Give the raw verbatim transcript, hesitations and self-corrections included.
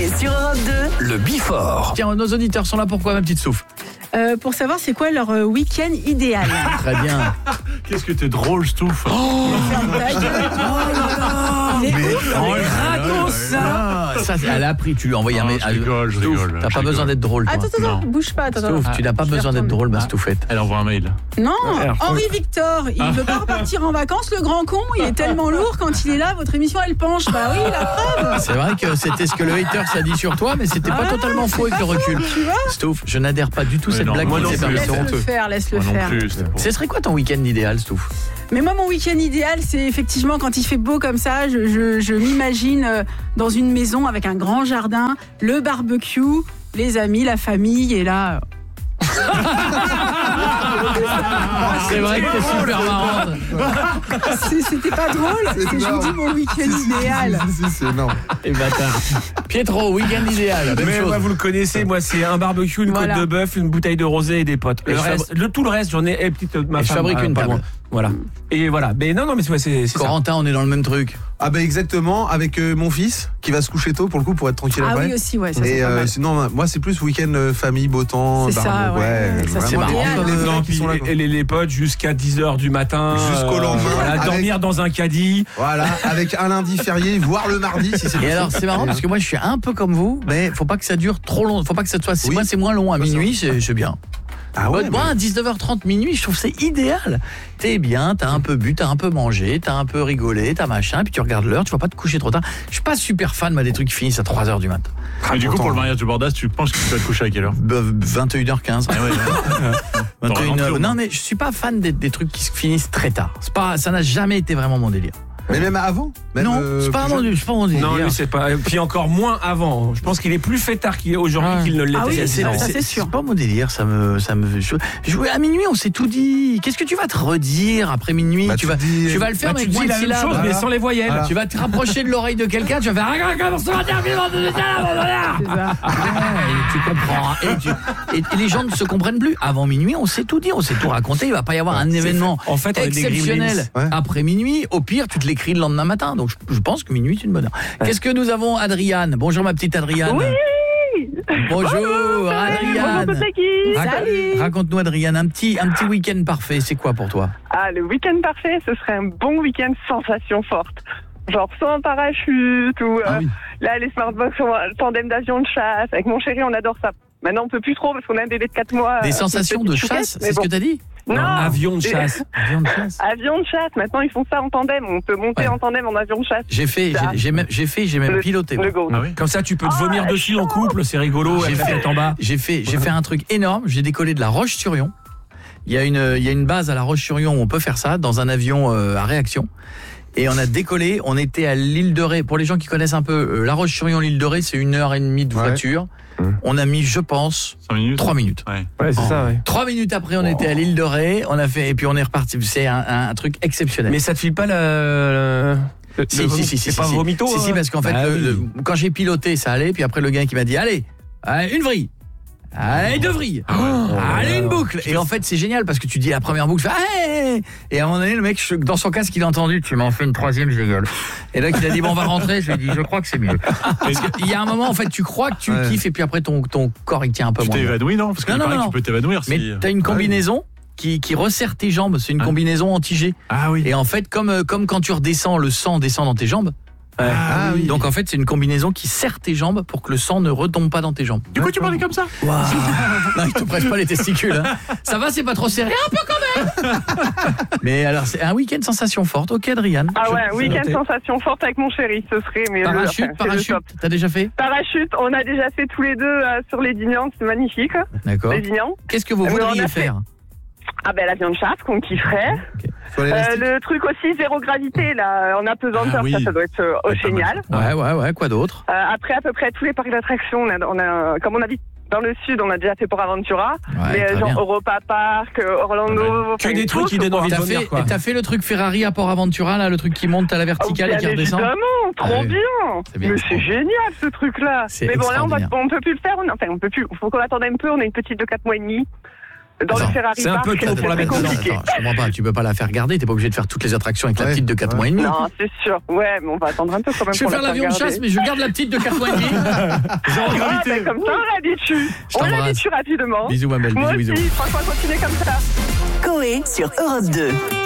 Et sur Europe deux, le Before. Tiens, nos auditeurs sont là pourquoi, ma petite Souf? Euh, pour savoir c'est quoi leur euh, week-end idéal. Très bien. Qu'est-ce que t'es drôle, Stouff. Oh, Ta gueule. mais, Mais raconte ça. Ça, c'est- elle a appris, tu lui as envoyé un Oh, message. je rigole, je Stouff, rigole, t'as je pas besoin rigole. d'être drôle, toi. Attends, attends, attends, Non. bouge pas. Attends, Stouff, attends. tu n'as pas Je vais besoin d'être retourner. drôle, ma Stouffette. Elle envoie un mail. Non, Alors, faut- Henri Victor, il veut pas repartir en vacances, le grand con. Il est tellement lourd quand il est là. Votre émission, elle penche. Bah oui, la preuve. C'est vrai que c'était ce que le hater s'est dit sur toi, mais c'était pas Ah, totalement faux avec le recul. Tu vois. Stouff, je n'adhère pas du tout Mais cette non, blague moi qui non s'est plus. permise. C'est Laisse-le honteux. faire, laisse-le Moi non faire. plus, c'était pour- Ce serait quoi ton week-end idéal, Stouff? Mais moi, mon week-end idéal, c'est effectivement quand il fait beau comme ça, je, je, je m'imagine euh, dans une maison avec un grand jardin, le barbecue, les amis, la famille, et là... C'est vrai que t'es super marrante. c'est- C'était pas drôle, c'est je vous dis mon week-end idéal. Si, si, c'est énorme. Et bâtard. Pietro, week-end idéal. Même Mais chose. moi, vous le connaissez, moi c'est un barbecue, une Voilà. côte de bœuf, une bouteille de rosé et des potes. Et Le je reste, le, tout le reste, j'en ai et petite ma Et je femme, fabrique euh, une pas table. loin. Voilà. Et voilà. Mais non, non, mais c'est c'est c'est ça. Corentin, on est dans le même truc. Ah bah exactement, avec euh, mon fils qui va se coucher tôt pour le coup pour être tranquille Ah après. oui aussi, ouais, ça c'est Et pas euh, mal. sinon, moi c'est plus week-end euh, famille, beau temps, C'est ça, barbecue, ouais. Ça, c'est vraiment, marrant. les- les Non, vrais qui puis sont là, quoi. et les, les potes jusqu'à dix heures du matin. Jusqu'au lendemain, Voilà, avec- dormir dans un caddie. Voilà, avec un lundi férié, voire le mardi si c'est Et possible. alors, c'est marrant parce que moi, je suis un peu comme vous, mais faut pas que ça dure trop long. Faut pas que ça soit. Oui. Moi, c'est moins long. À Ça, minuit, c'est c'est bien. Ah ouais, Moi, mais- à dix-neuf heures trente, minuit, je trouve que c'est idéal. T'es bien, t'as un peu bu, t'as un peu mangé, t'as un peu rigolé, t'as machin, puis tu regardes l'heure, tu vas pas te coucher trop tard. Je suis pas super fan, moi, des trucs qui finissent à trois heures du matin. Et du coup, pourtant, pour le mariage de Bordas, tu penses que tu vas te coucher à quelle heure? Bah, vingt et une heures quinze. Ah ouais, ouais. vingt et une heures. T'aurais Non, mais je suis pas fan des, des trucs qui se finissent très tard. C'est pas, ça n'a jamais été vraiment mon délire. Mais même avant même, non, euh, c'est pas, plus mon, jeune. c'est pas mon délire. Non, lui, c'est pas. Et puis encore moins avant. Je pense qu'il est plus fêtard qu'il est aujourd'hui Ouais. qu'il ne l'était. Ah oui, il y a c'est- dix ans. ça, c'est, c'est sûr. c'est pas mon délire, ça me, ça me. Je, je- à minuit, on s'est tout dit. Qu'est-ce que tu vas te redire après minuit? Bah, tu tu vas, dis- tu vas le faire Bah, tu avec dis moins de la même syllabes. chose, mais Voilà. sans les voyelles. Voilà. Tu vas te rapprocher de l'oreille de quelqu'un, tu vas faire. C'est ça. Ouais, et tu comprends. Et, tu- et- et les gens ne se comprennent plus. Avant minuit, on s'est tout dit, on s'est tout raconté. Il va pas y avoir un événement En fait, on est des exceptionnel gremlins. Ouais. après minuit. Au pire, tu te l'écris le lendemain matin. Donc, je, je pense que minuit, c'est une bonne heure. Qu'est-ce que nous avons, Adriane? Bonjour, ma petite Adriane. Oui. Bonjour, Adriane. Bonjour toute l'équipe. Rac- Salut. Raconte-nous, Adriane, un petit, un petit week-end parfait. C'est quoi pour toi? Ah, le week-end parfait, ce serait un bon week-end sensation forte. Genre sans parachute ou euh, Ah oui. là les smartbox ou un tandem d'avion de chasse. Avec mon chéri, on adore ça. Maintenant, on peut plus trop parce qu'on a un bébé de quatre mois. Des euh, sensations une de petite chasse, chouquette, c'est mais ce que bon. t'as dit? Non, Avion de chasse. Avion de chasse. Avion de chasse. Maintenant, ils font ça en tandem. On peut monter Ouais. en tandem en avion de chasse. J'ai fait, j'ai, j'ai même, j'ai fait, j'ai même Le- piloté. Le moi. go. Ah oui. Comme ça, tu peux te Ah, vomir dessus en couple, c'est rigolo. J'ai Avec la fait- tête en bas. J'ai fait, j'ai fait un truc énorme. J'ai décollé de la Roche-sur-Yon. Il y a une, il y a une base à la Roche-sur-Yon où on peut faire ça dans un avion euh, à réaction. Et on a décollé. On était à l'île de Ré. Pour les gens qui connaissent un peu, euh, la Roche-sur-Yon, l'île de Ré, c'est une heure et demie de Ouais. voiture. Mmh. On a mis, je pense, cinq minutes. trois minutes. Ouais. Ouais, c'est ça, ouais. Trois minutes après, on était à l'île de Ré. On a fait, et puis on est reparti. C'est un, un, un truc exceptionnel. Mais ça te file pas le. le- le Si, vomi- si, si, c'est si, pas si. vomito. Si, si, hein parce qu'en fait, Bah le- oui. le- quand j'ai piloté, ça allait. Puis après, le gars qui m'a dit, allez, allez, une vrille. Allez, deux vrilles. Allez, une boucle. Et en fait, c'est génial parce que tu dis la première boucle, tu fais, hey et à un moment donné, le mec, je- dans son casque, il a entendu, tu m'en fais une troisième, je rigole. Et là, il a dit, bon, on va rentrer. Je lui ai dit, je crois que c'est mieux. Parce qu'il y a un moment, en fait, tu crois que tu Ouais. kiffes et puis après, ton, ton corps, il tient un peu Tu moins. t'es bien. évanoui, non? Parce que Non, il non, paraît non. que tu peux t'évanouir Mais si. t'as une combinaison qui, qui resserre tes jambes. C'est une Ah. combinaison anti-G. Ah oui. Et en fait, comme, euh, comme quand tu redescends, le sang descend dans tes jambes. Ah oui. Donc en fait, c'est une combinaison qui serre tes jambes pour que le sang ne retombe pas dans tes jambes. Du coup, tu parlais comme ça? Waouh. Non, il te presse pas les testicules. Hein. Ça va, c'est pas trop serré, un peu quand même. Mais alors, c'est un week-end sensation forte. Ok, Adriane. Ah ouais, Je- week-end c'est noté. sensation forte avec mon chéri, ce serait mais le- Parachute, enfin, c'est le parachute. top. T'as déjà fait? Parachute, on a déjà fait tous les deux euh, sur les Dignans, c'est magnifique. D'accord. Les Dignans. Qu'est-ce que vous Mais on voudriez a fait- faire? Ah ben l'avion de chasse qu'on kifferait. Sur Euh, l'élastique. le truc aussi zéro gravité là, en apesanteur, Ah oui. ça, ça doit être euh, Ouais, pas génial. Ouais, ouais, ouais. Quoi d'autre? Euh, après à peu près tous les parcs d'attractions, on a, on a, comme on habite dans le sud, on a déjà fait Port Aventura, Ouais, mais très genre bien. Europa Park, euh, Orlando, Que enfin, des trucs tous, qui donnent quoi. envie de T'as vomir, fait, quoi. t'as fait le truc Ferrari à Port Aventura, là, le truc qui monte à la Ah, verticale et qui bien redescend? évidemment, trop Ah oui. bien. C'est bien. Mais c'est génial ce truc-là. C'est Mais bon là on va, extraordinaire. on peut plus le faire, on, enfin on peut plus. Faut qu'on attende un peu. On a une petite de quatre mois et demi. Dans Attends, le Ferrari c'est un Park, peu tôt pour la c'est mettre dedans. compliqué. Attends, je comprends pas, tu peux pas la faire garder, t'es pas obligé de faire toutes les attractions avec la Ouais, petite de quatre ouais. mois et demi. Non, c'est sûr. Ouais, mais on va attendre un peu quand même Je vais pour faire la l'avion de garder. chasse, mais je garde la petite de quatre mois et demi. Zéro Ah, gravité. ben, comme ça, on l'habitue. Je On t'embrasse. l'habitue rapidement. Bisous ma belle, Moi bisous, aussi, bisous. franchement, continuez comme ça. Coé sur Europe deux.